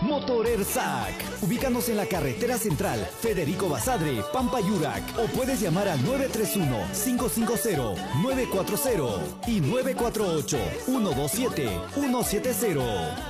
Motor Ersac. Ubícanos en la carretera central Federico Basadre, Pampa Yurak. O puedes llamar al 931-550-940 y 948-127-170.